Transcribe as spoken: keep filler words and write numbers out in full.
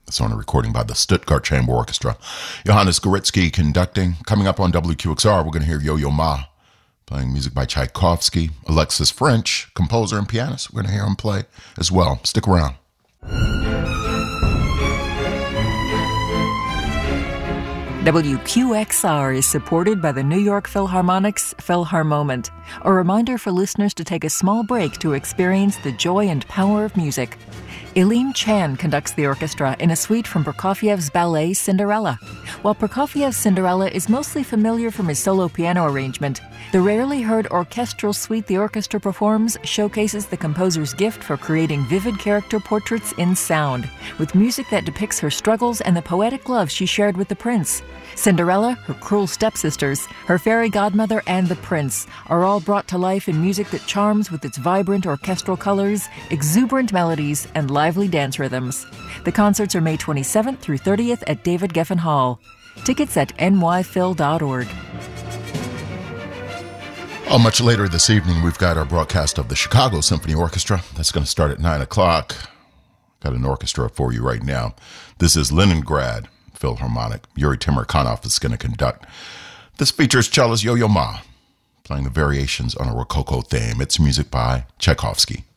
It's on a recording by the Stuttgart Chamber Orchestra. Johannes Goretzky conducting. Coming up on W Q X R, we're going to hear Yo-Yo Ma playing music by Tchaikovsky. Alexis French, composer and pianist. We're going to hear him play as well. Stick around. W Q X R is supported by the New York Philharmonic's Philharmoment, a reminder for listeners to take a small break to experience the joy and power of music. Eileen Chan conducts the orchestra in a suite from Prokofiev's ballet Cinderella. While Prokofiev's Cinderella is mostly familiar from his solo piano arrangement, the rarely heard orchestral suite the orchestra performs showcases the composer's gift for creating vivid character portraits in sound, with music that depicts her struggles and the poetic love she shared with the prince. Cinderella, her cruel stepsisters, her fairy godmother, and the prince are all brought to life in music that charms with its vibrant orchestral colors, exuberant melodies, and lively dance rhythms. The concerts are May twenty-seventh through thirtieth at David Geffen Hall. Tickets at n y phil dot org. Oh, much later this evening, we've got our broadcast of the Chicago Symphony Orchestra. That's going to start at nine o'clock. Got an orchestra for you right now. This is Leningrad Philharmonic. Yuri Timirkanov is going to conduct. This features cellist Yo-Yo Ma playing the variations on a Rococo theme. It's music by Tchaikovsky.